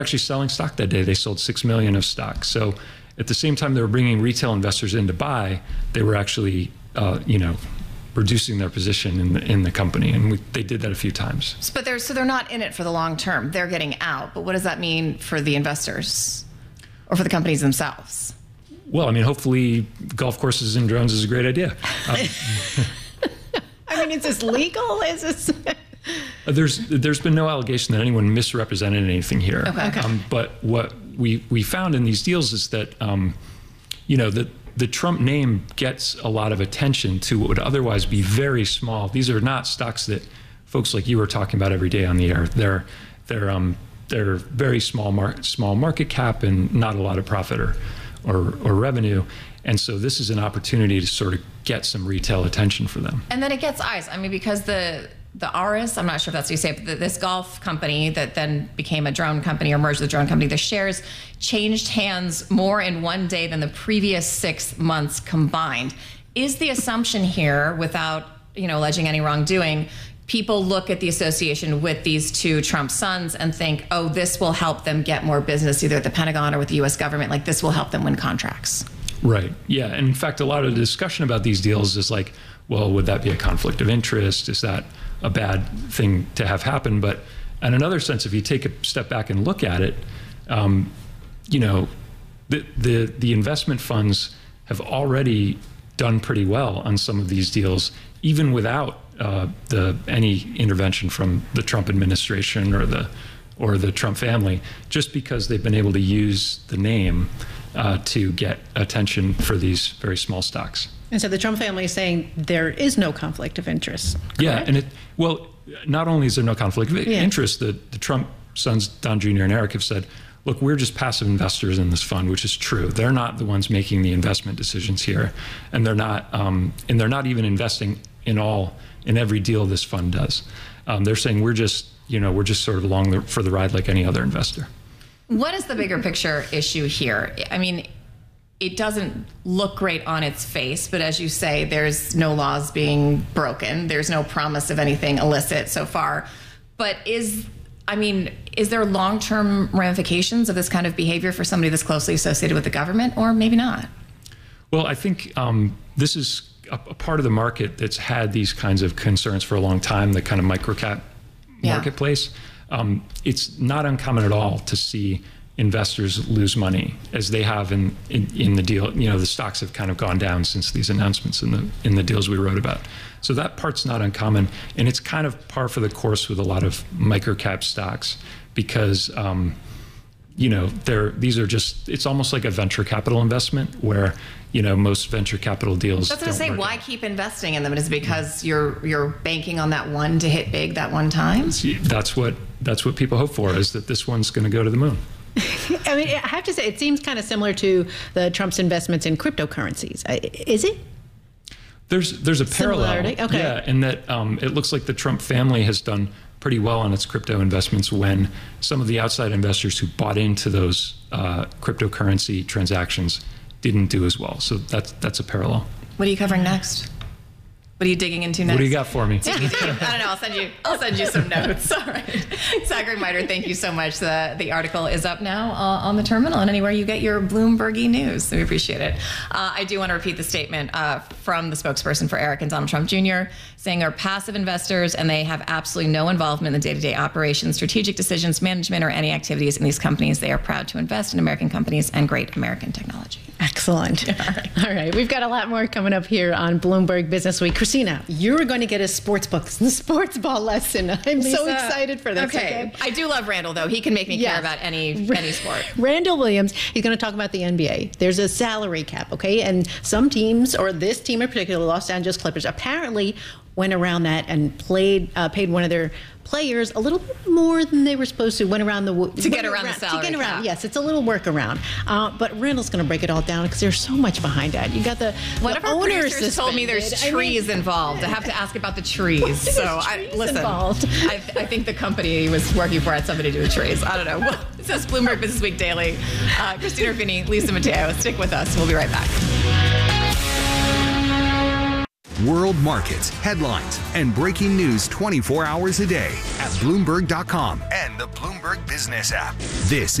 actually selling stock that day. They sold 6 million of stock. So at the same time they were bringing retail investors in to buy, they were actually, reducing their position in the company, and they did that a few times. But they're not in it for the long term. They're getting out. But what does that mean for the investors or for the companies themselves? Well, I mean, hopefully golf courses and drones is a great idea. I mean, is this legal? Is this? There's been no allegation that anyone misrepresented anything here. Okay. But what we found in these deals is that, the Trump name gets a lot of attention to what would otherwise be very small. These are not stocks that folks like you are talking about every day on the air. They're very small market cap and not a lot of profit or revenue. And so this is an opportunity to sort of get some retail attention for them. And then it gets eyes. I mean, because the Aris, I'm not sure if that's what you say, but this golf company that then became a drone company or merged with a drone company, the shares changed hands more in one day than the previous 6 months combined. Is the assumption here, without alleging any wrongdoing, people look at the association with these two Trump sons and think, oh, this will help them get more business either at the Pentagon or with the U.S. government, like this will help them win contracts? Right. Yeah. And in fact, a lot of the discussion about these deals is like, well, would that be a conflict of interest? Is that a bad thing to have happen? But in another sense, if you take a step back and look at it, the investment funds have already done pretty well on some of these deals, even without any intervention from the Trump administration or the Trump family, just because they've been able to use the name to get attention for these very small stocks. And so the Trump family is saying there is no conflict of interest. Correct? Yeah, and not only is there no conflict of interest, the Trump sons, Don Jr. and Eric, have said, look, we're just passive investors in this fund, which is true. They're not the ones making the investment decisions here, and they're not even investing in every deal this fund does. They're saying we're just sort of along for the ride like any other investor. What is the bigger picture issue here? I mean, it doesn't look great on its face, but as you say, there's no laws being broken. There's no promise of anything illicit so far. But is there long-term ramifications of this kind of behavior for somebody that's closely associated with the government, or maybe not? Well, I think this is a part of the market that's had these kinds of concerns for a long time, the kind of microcap marketplace. It's not uncommon at all to see investors lose money, as they have in the deal. The stocks have kind of gone down since these announcements in the deals we wrote about. So that part's not uncommon, and it's kind of par for the course with a lot of microcap stocks, because these are just, it's almost like a venture capital investment where most venture capital deals. That's what I say. Why keep investing in them? Is it because you're banking on that one to hit big that one time? That's what people hope for, is that this one's going to go to the moon. I mean, I have to say, it seems kind of similar to the Trump's investments in cryptocurrencies. Is it? There's a parallel. Okay. Yeah, in that it looks like the Trump family has done pretty well on its crypto investments when some of the outside investors who bought into those cryptocurrency transactions didn't do as well. So that's a parallel. What are you covering next? What are you digging into next? What do you got for me? I don't know. I'll send you some notes. All right. Zachary Miter, thank you so much. The article is up now on the terminal and anywhere you get your Bloomberg news. So we appreciate it. I do want to repeat the statement from the spokesperson for Eric and Donald Trump Jr., saying they're passive investors and they have absolutely no involvement in the day-to-day operations, strategic decisions, management, or any activities in these companies. They are proud to invest in American companies and great American technology. Excellent. All right. We've got a lot more coming up here on Bloomberg Business Week. Christina, you're going to get a sports ball lesson. I'm so excited for this. Okay. I do love Randall, though. He can make me care about any sport. Randall Williams, he's going to talk about the NBA. There's a salary cap, okay? And some teams, or this team in particular, Los Angeles Clippers, apparently went around that and paid one of their players a little bit more than they were supposed to. Went around to get around the salary cap. Yes, it's a little workaround. But Randall's going to break it all down because there's so much behind that. You got the owners producers told me there's trees involved. I have to ask about the trees. Involved. I think the company he was working for had something to do with trees. I don't know. Well, this is Bloomberg Business Week Daily. Christina Ruffini, Lisa Mateo. Stick with us. We'll be right back. world markets, headlines, and breaking news 24 hours a day at Bloomberg.com and the Bloomberg Business app. This